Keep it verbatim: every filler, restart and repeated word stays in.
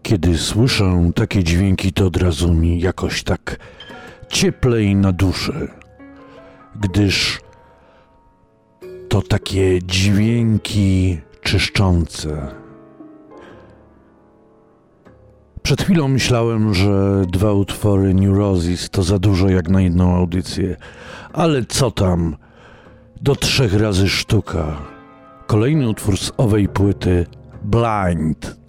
Kiedy słyszę takie dźwięki, to od razu mi jakoś tak cieplej na duszy, gdyż to takie dźwięki czyszczące. Przed chwilą myślałem, że dwa utwory Neurosis to za dużo jak na jedną audycję, ale co tam, do trzech razy sztuka. Kolejny utwór z owej płyty, Blind.